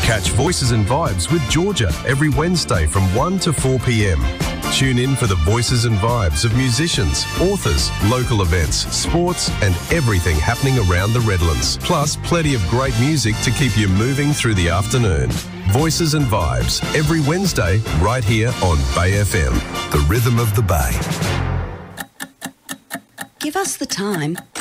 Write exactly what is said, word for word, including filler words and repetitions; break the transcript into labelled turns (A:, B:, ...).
A: Catch Voices and Vibes with Georgia every Wednesday from one to four p.m. Tune in for the voices and vibes of musicians, authors, local events, sports and everything happening around the Redlands. Plus, plenty of great music to keep you moving through the afternoon. Voices and Vibes every Wednesday right here on Bay F M, the rhythm of the Bay.
B: Give us the time